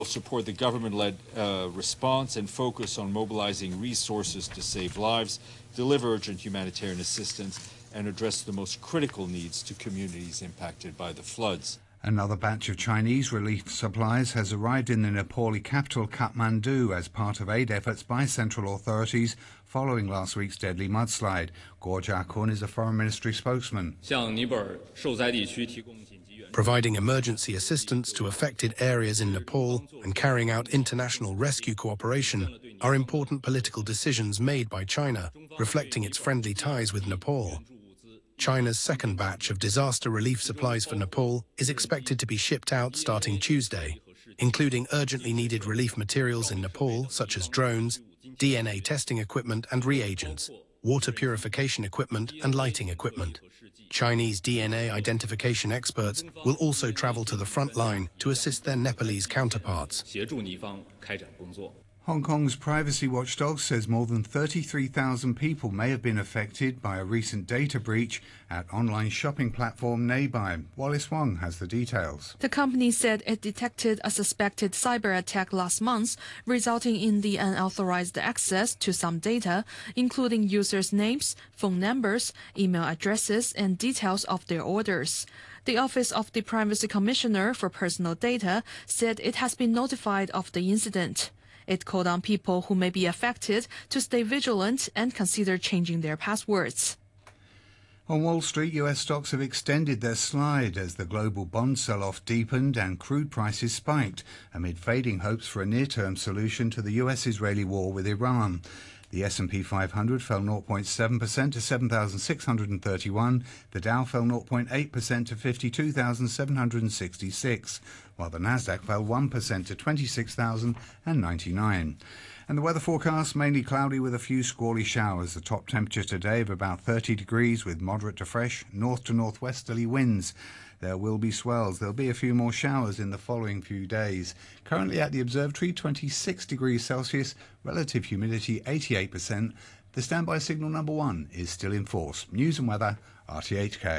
Support the government-led response and focus on mobilizing resources to save lives, deliver urgent humanitarian assistance, and address the most critical needs to communities impacted by the floods. Another batch of Chinese relief supplies has arrived in the Nepali capital Kathmandu as part of aid efforts by central authorities following last week's deadly mudslide. Guo Jiakun is a foreign ministry spokesman. Providing emergency assistance to affected areas in Nepal and carrying out international rescue cooperation are important political decisions made by China, reflecting its friendly ties with Nepal. China's second batch of disaster relief supplies for Nepal is expected to be shipped out starting Tuesday, including urgently needed relief materials in Nepal such as drones, DNA testing equipment and reagents, water purification equipment and lighting equipment. Chinese DNA identification experts will also travel to the front line to assist their Nepalese counterparts. Hong Kong's privacy watchdog says more than 33,000 people may have been affected by a recent data breach at online shopping platform Neibai. Wallace Wong has the details. The company said it detected a suspected cyber attack last month, resulting in the unauthorized access to some data, including users' names, phone numbers, email addresses, and details of their orders. The Office of the Privacy Commissioner for Personal Data said it has been notified of the incident. It called on people who may be affected to stay vigilant and consider changing their passwords. On Wall Street, US stocks have extended their slide as the global bond sell-off deepened and crude prices spiked amid fading hopes for a near-term solution to the US-Israeli war with Iran. The S&P 500 fell 0.7% to 7,631. The Dow fell 0.8% to 52,766, while the Nasdaq fell 1% to 26,099. And the weather forecast, mainly cloudy with a few squally showers. The top temperature today of about 30 degrees with moderate to fresh north to northwesterly winds. There will be swells. There'll be a few more showers in the following few days. Currently at the observatory, 26 degrees Celsius, relative humidity 88%. The standby signal number 1 is still in force. News and weather, RTHK.